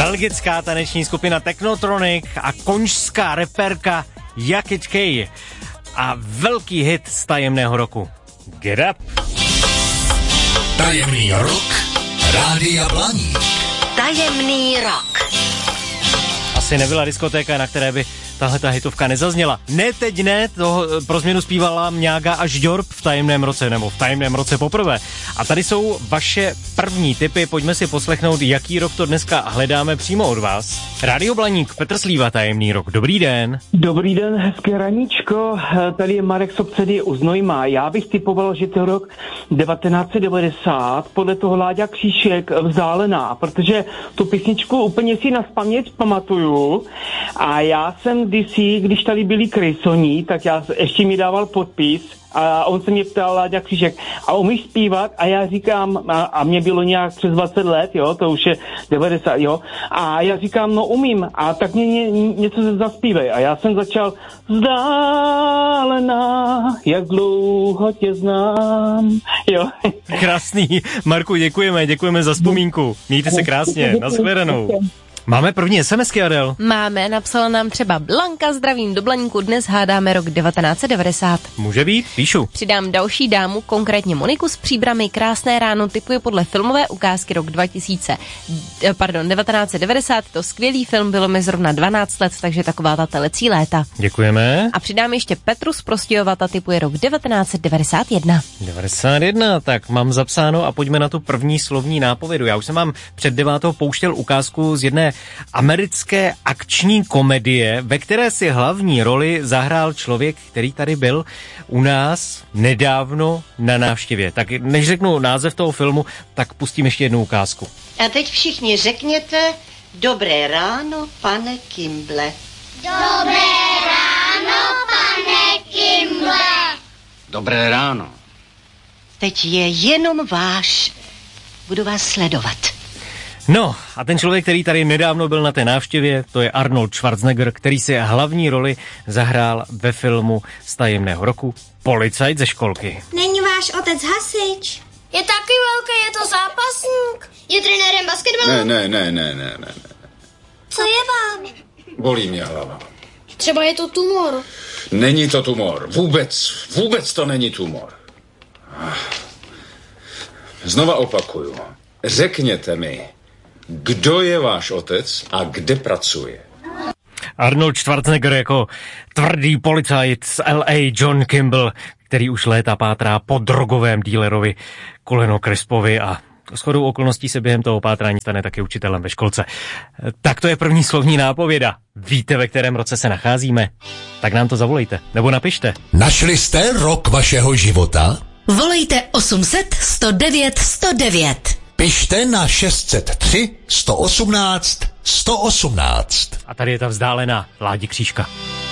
belgická taneční skupina Technotronic a konžská reperka Jacket K. A velký hit z tajemného roku. Get Up. Tajemný rok Rádia Blaník. Tajemný rok. Asi nebyla diskotéka, na které by tahleta hitovka nezazněla. Ne, teď ne, to pro změnu zpívala Mňága a Žďorb v tajemném roce, nebo v tajemném roce poprvé. A tady jsou vaše první tipy, pojďme si poslechnout, jaký rok to dneska hledáme přímo od vás. Rádio Blaník, Petr Slíva, tajemný rok, dobrý den. Dobrý den, hezké raníčko, tady je Marek Sobcedy u Znojma. Já bych typoval, že to rok 1990, podle toho Láďa Kříšek Vzdálená, protože tu písničku úplně si nazpaměť pamatuju a já jsem kdysi, když tady byli Krysoní, tak já ještě mi dával podpis a on se mě ptal, Láďa Křížek, a umíš zpívat? A já říkám, a mě bylo nějak přes 20 let, jo, to už je 90, jo, a já říkám, no umím, a tak mě něco zaspívej. A já jsem začal, vzdálená, jak dlouho tě znám, jo. Krásný, Marku, děkujeme za vzpomínku. Mějte se krásně, nashledanou. Máme první SMSky, Adel. Máme, napsala nám třeba Blanka, zdravím do Blaníku, dnes hádáme rok 1990. Může být, píšu. Přidám další dámu, konkrétně Moniku z Příbramy, krásné ráno, typuje podle filmové ukázky rok 1990, to skvělý film, bylo mi zrovna 12 let, takže taková ta telecí léta. Děkujeme. A přidám ještě Petru z Prostějova, ta typuje rok 1991. 91, tak mám zapsáno a pojďme na tu první slovní nápovědu. Já už jsem vám před 9. pouštěl ukázku z jedné americké akční komedie, ve které si hlavní roli zahrál člověk, který tady byl u nás nedávno na návštěvě. Tak než řeknu název toho filmu, tak pustím ještě jednu ukázku. A teď všichni řekněte dobré ráno, pane Kimble. Dobré ráno, pane Kimble. Dobré ráno. Teď je jenom váš. Budu vás sledovat. No, a ten člověk, který tady nedávno byl na té návštěvě, to je Arnold Schwarzenegger, který si hlavní roli zahrál ve filmu z tajemného roku Policajt ze školky. Není váš otec hasič? Je taky velký, je to zápasník. Je trenérem basketbalu? Ne. Co je vám? Bolí mě hlava. Třeba je to tumor. Není to tumor. Vůbec to není tumor. Znova opakuju. Řekněte mi, kdo je váš otec a kde pracuje? Arnold Schwarzenegger jako tvrdý policajt z LA John Kimball, který už léta pátrá po drogovém dílerovi Colinu Crispovi a shodou okolností se během toho pátrání stane taky učitelem ve školce. Tak to je první slovní nápověda. Víte, ve kterém roce se nacházíme? Tak nám to zavolejte, nebo napište. Našli jste rok vašeho života? Volejte 800 109 109. Pište na 603 118 118. A tady je ta vzdálená Ládi Křížka.